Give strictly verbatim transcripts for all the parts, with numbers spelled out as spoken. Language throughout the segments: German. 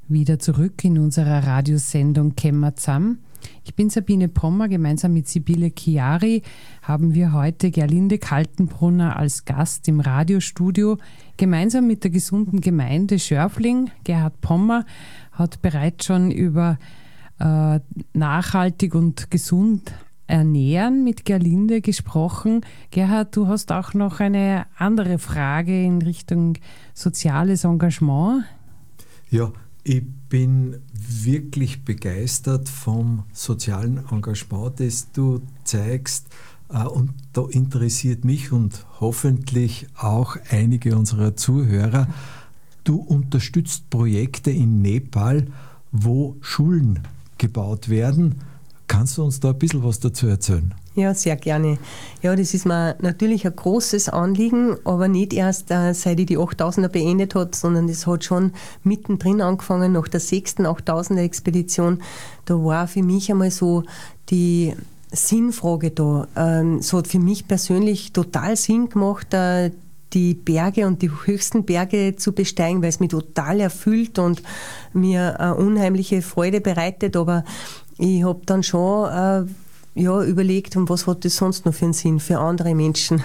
wieder zurück in unserer Radiosendung Kennen wir zusammen. Ich bin Sabine Pommer, gemeinsam mit Sibylle Chiari haben wir heute Gerlinde Kaltenbrunner als Gast im Radiostudio. Gemeinsam mit der gesunden Gemeinde Schörfling. Gerhard Pommer hat bereits schon über äh, nachhaltig und gesund ernähren mit Gerlinde gesprochen. Gerhard, du hast auch noch eine andere Frage in Richtung soziales Engagement. Ja, ich bin wirklich begeistert vom sozialen Engagement, das du zeigst. Und da interessiert mich und hoffentlich auch einige unserer Zuhörer. Du unterstützt Projekte in Nepal, wo Schulen gebaut werden. Kannst du uns da ein bisschen was dazu erzählen? Ja, sehr gerne. Ja, das ist mir natürlich ein großes Anliegen, aber nicht erst äh, seit ich die achttausender beendet habe, sondern das hat schon mittendrin angefangen, nach der sechsten achttausender Expedition. Da war für mich einmal so die Sinnfrage da. Ähm, es hat für mich persönlich total Sinn gemacht, äh, die Berge und die höchsten Berge zu besteigen, weil es mich total erfüllt und mir eine unheimliche Freude bereitet, aber ich habe dann schon äh, ja, überlegt, und was hat das sonst noch für einen Sinn für andere Menschen.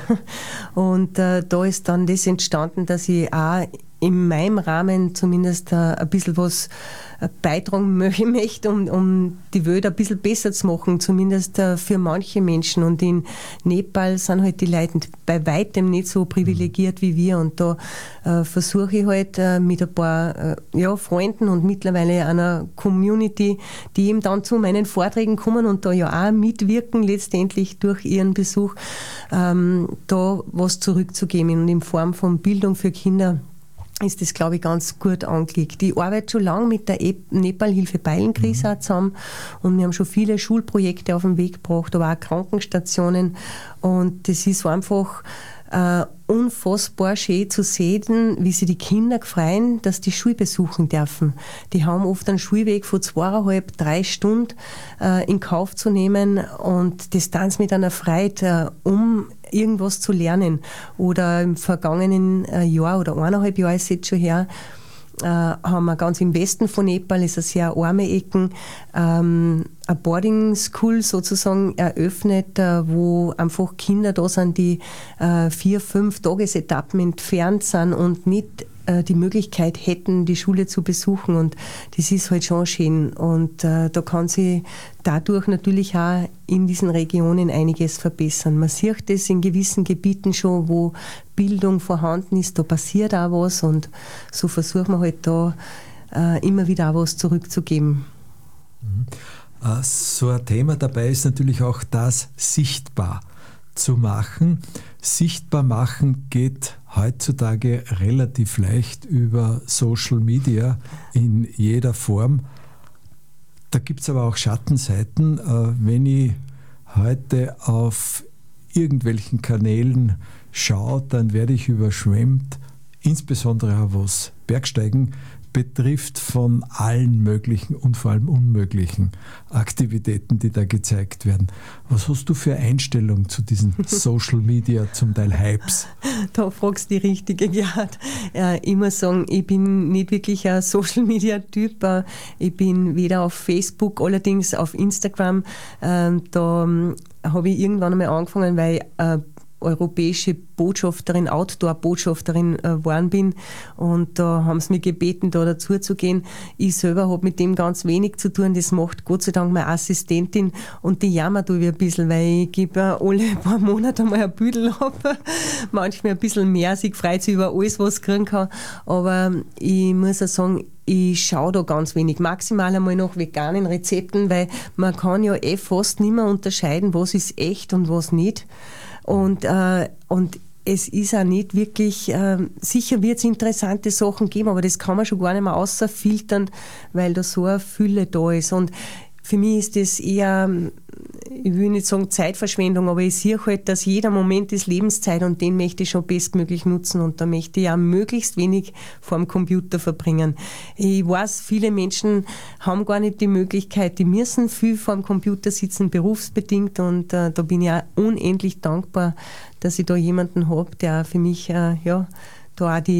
Und äh, da ist dann das entstanden, dass ich auch in meinem Rahmen zumindest äh, ein bisschen was äh, beitragen möchte, um, um die Welt ein bisschen besser zu machen, zumindest äh, für manche Menschen. Und in Nepal sind halt die Leute bei weitem nicht so privilegiert wie wir. Und da äh, versuche ich halt äh, mit ein paar äh, ja, Freunden und mittlerweile einer Community, die eben dann zu meinen Vorträgen kommen und da ja auch mitwirken, letztendlich durch ihren Besuch, ähm, da was zurückzugeben. Und in Form von Bildung für Kinder ist das, glaube ich, ganz gut angelegt. Ich arbeite schon lange mit der Nepal-Hilfe Beilenkries mhm. zusammen und wir haben schon viele Schulprojekte auf den Weg gebracht, aber auch Krankenstationen, und das ist einfach äh, unfassbar schön zu sehen, wie sie die Kinder freuen, dass die Schule besuchen dürfen. Die haben oft einen Schulweg von zweieinhalb, drei Stunden äh, in Kauf zu nehmen, und das tun sie mit einer Freude, äh, um irgendwas zu lernen. Oder im vergangenen äh, Jahr oder eineinhalb Jahr ist es jetzt schon her, äh, haben wir ganz im Westen von Nepal, ist eine sehr arme Ecken, ähm, eine Boarding School sozusagen eröffnet, äh, wo einfach Kinder da sind, die äh, vier, fünf Tagesetappen entfernt sind und nicht äh, die Möglichkeit hätten, die Schule zu besuchen. Und das ist halt schon schön. Und äh, da kann sich dadurch natürlich auch in diesen Regionen einiges verbessern. Man sieht das in gewissen Gebieten schon, wo Bildung vorhanden ist, da passiert auch was, und so versuchen wir halt da äh, immer wieder auch was zurückzugeben. Mhm. So ein Thema dabei ist natürlich auch das sichtbar zu machen. Sichtbar machen geht heutzutage relativ leicht über Social Media in jeder Form. Da gibt es aber auch Schattenseiten. Wenn ich heute auf irgendwelchen Kanälen schaue, dann werde ich überschwemmt, insbesondere auch was Bergsteigen betrifft, von allen möglichen und vor allem unmöglichen Aktivitäten, die da gezeigt werden. Was hast du für Einstellung zu diesen Social Media, zum Teil Hypes? Da fragst du die Richtige, Gerhard. Ja, ich muss sagen, ich bin nicht wirklich ein Social Media Typ. Ich bin weder auf Facebook, allerdings auf Instagram. Da habe ich irgendwann einmal angefangen, weil ich europäische Botschafterin, Outdoor-Botschafterin äh, geworden bin, und da haben sie mich gebeten, da dazu zu gehen. Ich selber habe mit dem ganz wenig zu tun, das macht Gott sei Dank meine Assistentin, und die jammert ich ein bisschen, weil ich gebe alle paar Monate mal ein Büdel ab, manchmal ein bisschen mehr, sich freut sich über alles, was ich kriegen kann, aber ich muss auch sagen, ich schaue da ganz wenig, maximal einmal nach veganen Rezepten, weil man kann ja eh fast nicht mehr unterscheiden, was ist echt und was nicht. Und, äh, und es ist auch nicht wirklich, äh, sicher wird es interessante Sachen geben, aber das kann man schon gar nicht mehr außerfiltern, weil da so eine Fülle da ist. Und für mich ist das eher, ich will nicht sagen Zeitverschwendung, aber ich sehe halt, dass jeder Moment ist Lebenszeit, und den möchte ich schon bestmöglich nutzen, und da möchte ich auch möglichst wenig vor dem Computer verbringen. Ich weiß, viele Menschen haben gar nicht die Möglichkeit, die müssen viel vor dem Computer sitzen, berufsbedingt, und äh, da bin ich auch unendlich dankbar, dass ich da jemanden habe, der für mich äh, ja, da auch die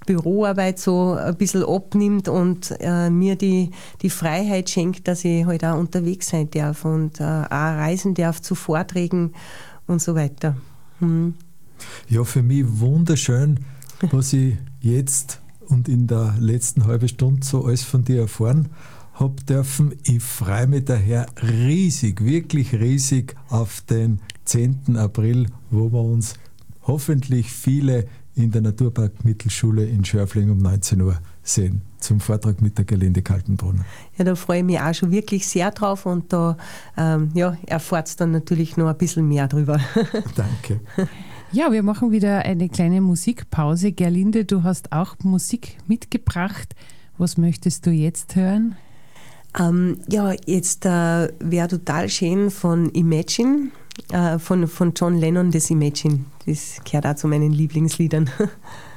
Büroarbeit so ein bisschen abnimmt und äh, mir die, die Freiheit schenkt, dass ich halt auch unterwegs sein darf und äh, auch reisen darf zu Vorträgen und so weiter. Hm. Ja, für mich wunderschön, was ich jetzt und in der letzten halben Stunde so alles von dir erfahren habe dürfen. Ich freue mich daher riesig, wirklich riesig auf den zehnten April, wo wir uns hoffentlich viele in der Naturpark-Mittelschule in Schörfling um neunzehn Uhr sehen, zum Vortrag mit der Gerlinde Kaltenbrunner. Ja, da freue ich mich auch schon wirklich sehr drauf und da ähm, ja, erfahrt ihr dann natürlich noch ein bisschen mehr drüber. Danke. Ja, wir machen wieder eine kleine Musikpause. Gerlinde, du hast auch Musik mitgebracht. Was möchtest du jetzt hören? Ähm, ja, jetzt äh, wäre total schön von Imagine, äh, von, von John Lennon, das Imagine. Das gehört auch zu meinen Lieblingsliedern.